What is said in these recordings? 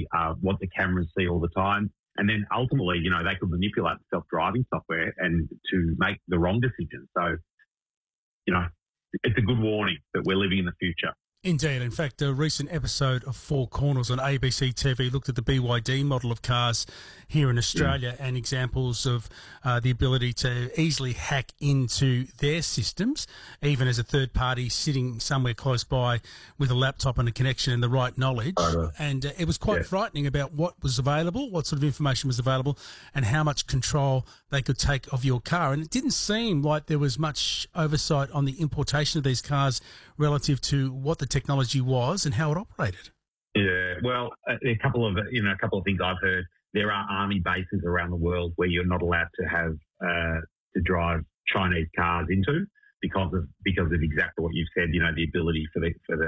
see what the cameras see all the time. And then ultimately, they could manipulate the self-driving software and to make the wrong decision. So, it's a good warning that we're living in the future. Indeed. In fact, a recent episode of Four Corners on ABC TV looked at the BYD model of cars here in Australia and examples of the ability to easily hack into their systems, even as a third party sitting somewhere close by with a laptop and a connection and the right knowledge. And it was quite frightening about what was available, what sort of information was available, and how much control they could take of your car. And it didn't seem like there was much oversight on the importation of these cars relative to what the technology was and how it operated. Yeah, well, a couple of things I've heard. There are army bases around the world where you're not allowed to have to drive Chinese cars into because of exactly what you've said. The ability for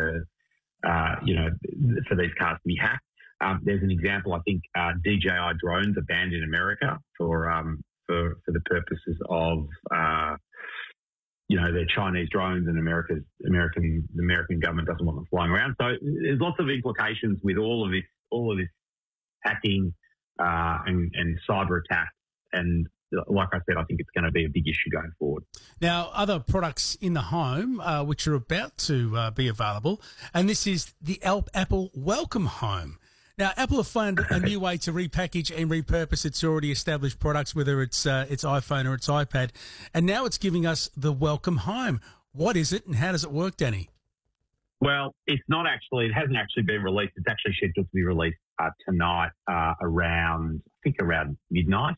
these cars to be hacked. There's an example. I think DJI drones are banned in America for the purposes of they're Chinese drones, and the American government doesn't want them flying around. So there's lots of implications with all of this hacking and cyber attacks. And like I said, I think it's going to be a big issue going forward. Now, other products in the home which are about to be available, and this is the Apple Welcome Home. Now, Apple have found a new way to repackage and repurpose its already established products, whether it's iPhone or its iPad, and now it's giving us the Welcome Home. What is it, and how does it work, Danny? Well, it hasn't actually been released. It's actually scheduled to be released tonight around midnight.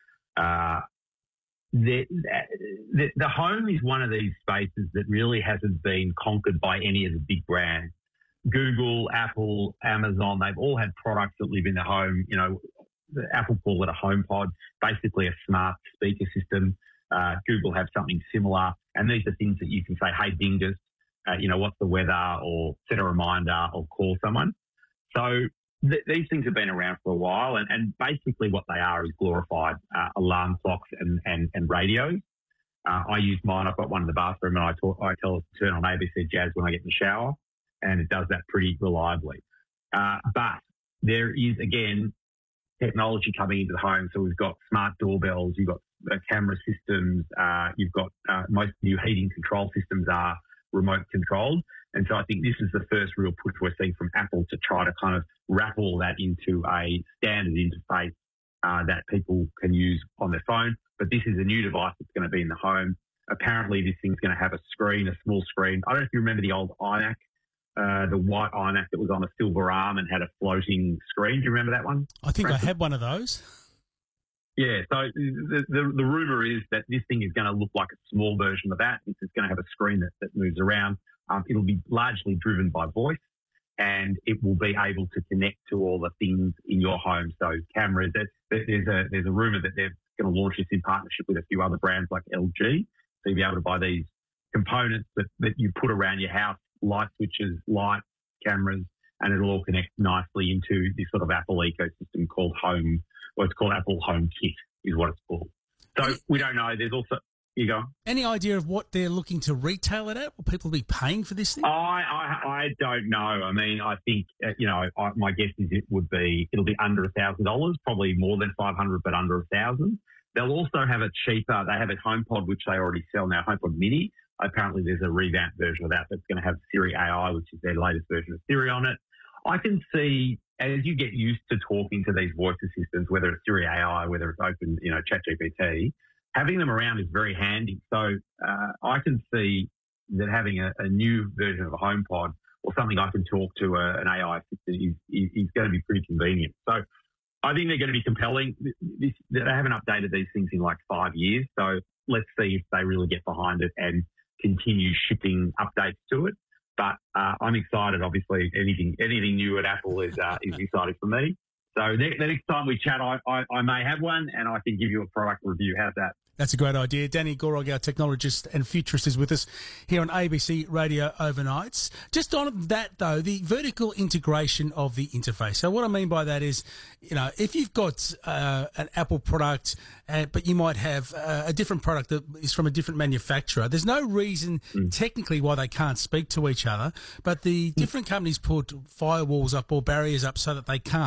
The home is one of these spaces that really hasn't been conquered by any of the big brands. Google, Apple, Amazon, they've all had products that live in the home. Apple call it a HomePod, basically a smart speaker system. Google have something similar. And these are things that you can say, hey, Dingus, what's the weather, or set a reminder, or call someone. So these things have been around for a while. And basically what they are is glorified alarm clocks and radios. I use mine. I've got one in the bathroom, and I tell it to turn on ABC Jazz when I get in the shower. And it does that pretty reliably. But there is, again, technology coming into the home. So we've got smart doorbells, you've got camera systems, you've got most new heating control systems are remote controlled. And so I think this is the first real push we're seeing from Apple to try to kind of wrap all that into a standard interface that people can use on their phone. But this is a new device that's going to be in the home. Apparently this thing's going to have a small screen. I don't know if you remember the old iMac. The white iMac that was on a silver arm and had a floating screen. Do you remember that one? I think I had one of those. Yeah, so the rumour is that this thing is going to look like a small version of that. It's going to have a screen that moves around. It'll be largely driven by voice, and it will be able to connect to all the things in your home. So cameras, there's a rumour that they're going to launch this in partnership with a few other brands like LG. So you'll be able to buy these components that you put around your house, light switches, lights, cameras, and it'll all connect nicely into this sort of Apple ecosystem called Home, or it's called Apple Home Kit is what it's called. So we don't know. There's also, you go. Any idea of what they're looking to retail it at? Will people be paying for this thing? I don't know. I mean, I think, my guess is it'll be under $1,000, probably more than 500, but under 1,000. They'll also have a cheaper, they have a HomePod, which they already sell now, HomePod Mini. Apparently there's a revamped version of that that's going to have Siri AI, which is their latest version of Siri on it. I can see, as you get used to talking to these voice assistants, whether it's Siri AI, whether it's open, ChatGPT, having them around is very handy. So I can see that having a new version of a HomePod or something I can talk to an AI assistant is going to be pretty convenient. So I think they're going to be compelling. They haven't updated these things in like 5 years. So let's see if they really get behind it and continue shipping updates to it. But I'm excited. Obviously, anything new at Apple is exciting for me. So the next time we chat, I may have one, and I can give you a product review. How's that? That's a great idea. Danny Gorog, our technologist and futurist, is with us here on ABC Radio Overnights. Just on that, though, the vertical integration of the interface. So what I mean by that is, if you've got an Apple product, but you might have a different product that is from a different manufacturer, there's no reason technically why they can't speak to each other, but the different companies put firewalls up or barriers up so that they can't.